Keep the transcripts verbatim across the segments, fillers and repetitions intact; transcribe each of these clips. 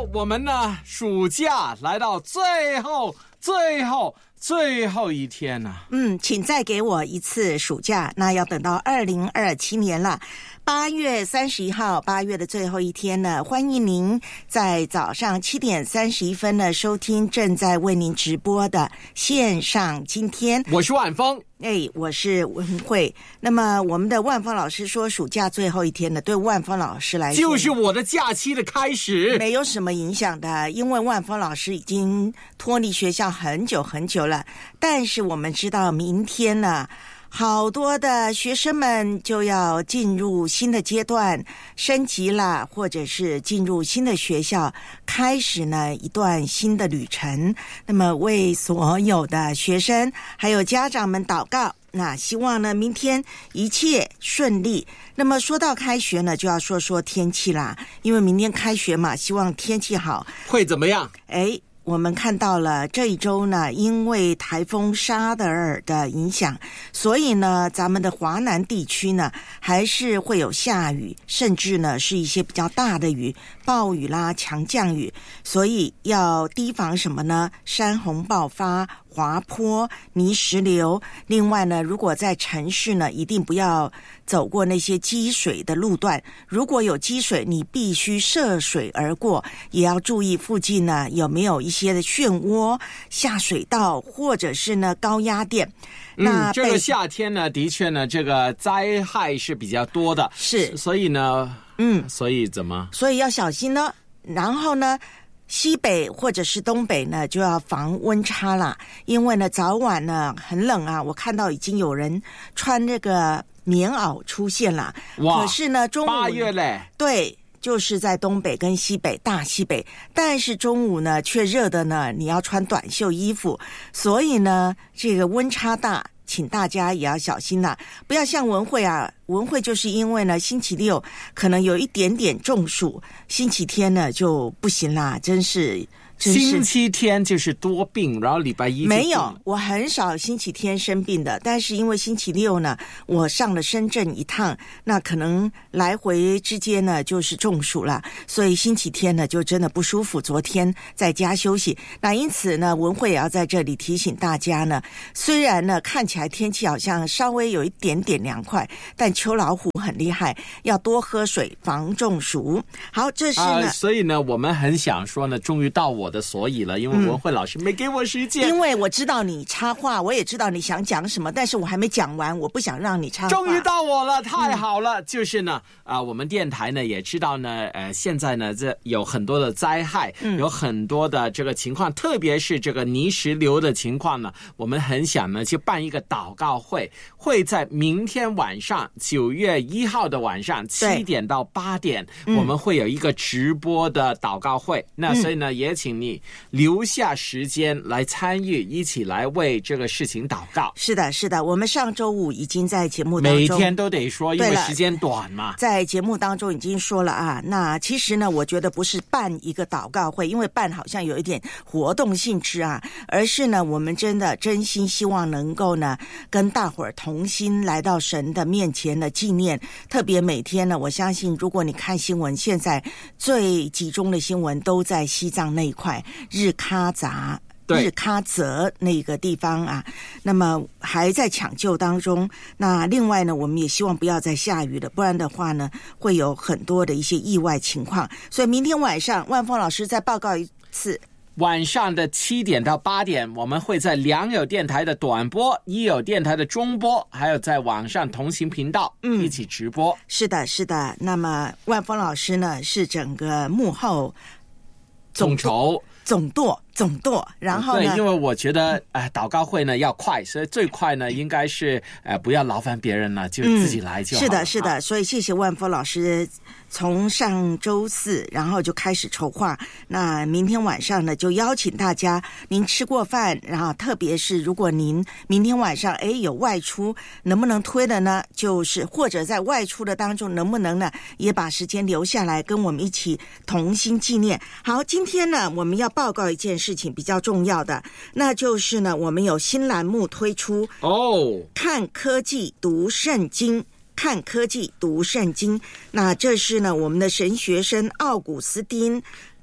我们呢暑假来到最后最后最后一天了、啊、 嗯，请再给我一次暑假，那要等到二零二七年了。八月三十一号，八月的最后一天呢，欢迎您在早上七点三十一分呢收听正在为您直播的线上今天。 我是万峰， 哎，我是文慧。那么我们的万峰老师说，暑假最后一天呢，对万峰老师来说就是我的假期的开始， 没有什么影响的，因为万峰老师已经脱离学校很久很久了。但是我们知道，明天呢，好多的学生们就要进入新的阶段，升级了，或者是进入新的学校，开始呢一段新的旅程。那么为所有的学生还有家长们祷告，那希望呢明天一切顺利。那么说到开学呢，就要说说天气啦，因为明天开学嘛，希望天气好。 会怎么样？ 哎，我们看到了这一周呢，因为台风沙德尔的影响，所以呢咱们的华南地区呢还是会有下雨，甚至呢是一些比较大的雨，暴雨啦、强降雨，所以要提防什么呢？山洪爆发、滑坡、泥石流。另外呢，如果在城市呢，一定不要走过那些积水的路段，如果有积水，你必须涉水而过，也要注意附近呢有没有一些的漩涡、下水道或者是呢高压电。那嗯，这个夏天呢，的确呢，这个灾害是比较多的， 是， 所以呢， 嗯， 所以怎么？ 所以要小心呢。然后呢，西北或者是东北呢，就要防温差啦，因为呢早晚呢很冷啊，我看到已经有人穿这个棉袄出现了。 哇！ 可是呢，中午八月嘞， 对。就是在东北跟西北、大西北，但是中午呢却热的呢，你要穿短袖衣服，所以呢这个温差大，请大家也要小心啦，不要像文慧啊，文慧就是因为呢星期六可能有一点点中暑，星期天呢就不行啦，真是。 星期天就是多病，然后礼拜一就没有，我很少星期天生病的，但是因为星期六呢，我上了深圳一趟，那可能来回之间呢就是中暑了，所以星期天呢就真的不舒服，昨天在家休息。那因此呢，文慧也要在这里提醒大家呢，虽然呢看起来天气好像稍微有一点点凉快，但秋老虎很厉害，要多喝水防中暑。好，这是呢、呃、 所以呢我们很想说呢，终于到我的所以了，因为文慧老师没给我时间、 嗯、因为我知道你插话，我也知道你想讲什么，但是我还没讲完，我不想让你插话。 终于到我了，太好了、嗯、就是呢啊、呃，我们电台呢也知道呢呃，现在呢这有很多的灾害、嗯、有很多的这个情况，特别是这个泥石流的情况呢，我们很想呢去办一个祷告会，会在明天晚上九月一号的晚上七点到八点、嗯、我们会有一个直播的祷告会、嗯、那所以呢也请你留下时间来参与，一起来为这个事情祷告。 是的是的，我们上周五已经在节目当中每天都得说，因为时间短嘛， 在节目当中已经说了啊。那其实呢我觉得不是办一个祷告会，因为办好像有一点活动性质啊，而是呢我们真的真心希望能够呢跟大伙儿同心来到神的面前的纪念。特别每天呢，我相信如果你看新闻，现在最集中的新闻都在西藏那一块，日喀则日喀则那个地方啊，那么还在抢救当中。那另外呢，我们也希望不要再下雨了，不然的话呢会有很多的一些意外情况。所以明天晚上万峰老师再报告一次， 晚上的七点到八点，我们会在良友电台的短播、一友电台的中播，还有在网上同行频道、嗯、一起直播。 是的是的，那么万峰老师呢是整个幕后总筹总舵总舵，然后呢？ 对，因为我觉得，呃，祷告会呢要快，所以最快呢应该是，呃，不要劳烦别人了，就自己来就好了、嗯。是的，是的、啊，所以谢谢万峰老师，从上周四然后就开始筹划，那明天晚上呢就邀请大家，您吃过饭，然后特别是如果您明天晚上哎有外出，能不能推的呢？就是或者在外出的当中，能不能呢也把时间留下来跟我们一起同心纪念？好，今天呢我们要报告一件事情比较重要的，那就是呢我们有新栏目推出哦， 看科技读圣经，看科技读圣经。那这是呢我们的神学生奥古斯丁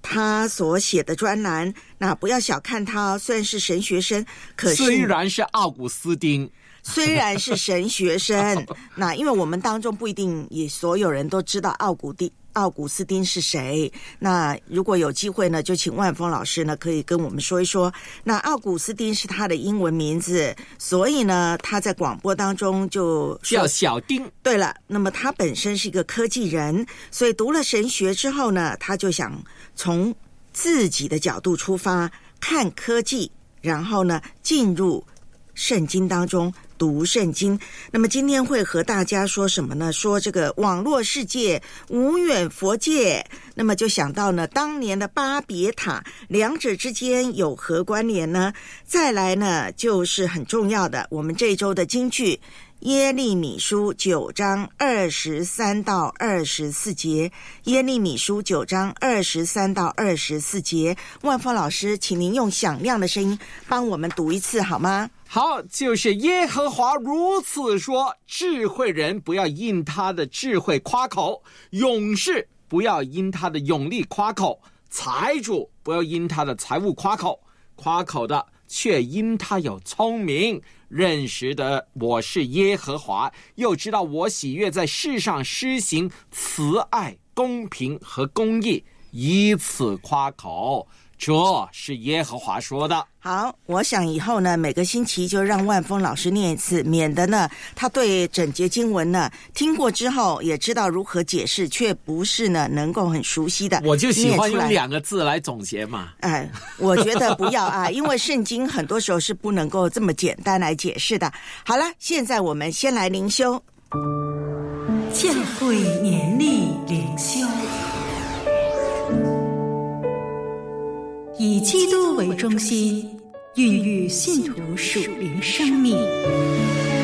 他所写的专栏，那不要小看他，虽然是神学生，可是虽然是奥古斯丁。 虽然是神学生，那因为我们当中不一定也所有人都知道奥古丁。奥古斯丁是谁？那如果有机会呢，就请万峰老师呢可以跟我们说一说。那奥古斯丁是他的英文名字，所以呢他在广播当中就叫小丁。 对了，那么他本身是一个科技人，所以读了神学之后呢，他就想从自己的角度出发看科技，然后呢进入圣经当中读圣经。那么今天会和大家说什么呢？说这个网络世界无远佛界，那么就想到呢当年的巴别塔，两者之间有何关联呢？再来呢就是很重要的我们这一周的金句，耶利米书九章二十三到二十四节，耶利米书九章二十三到二十四节，万峰老师，请您用响亮的声音帮我们读一次好吗？ 好，就是耶和华如此说，智慧人不要因他的智慧夸口，勇士不要因他的勇力夸口，财主不要因他的财物夸口，夸口的却因他有聪明，认识的我是耶和华，又知道我喜悦在世上施行慈爱、公平和公义，以此夸口。这是耶和华说的。 好，我想以后呢每个星期就让万峰老师念一次，免得呢他对整节经文呢听过之后也知道如何解释，却不是呢能够很熟悉的。 我就喜欢用两个字来总结嘛。 哎，我觉得不要啊，因为圣经很多时候是不能够这么简单来解释的。好了，现在我们先来灵修。 教会年历灵修，以基督为中心，孕育信徒属灵生命。